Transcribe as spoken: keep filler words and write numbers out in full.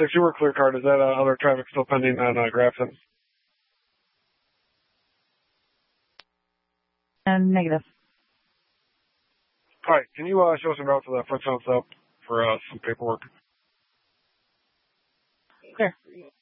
six, you were clear card. Is that uh, other traffic still pending on uh, Grafton? And negative. All right. Can you uh, show some route to the front sound up for uh, some paperwork? Clear.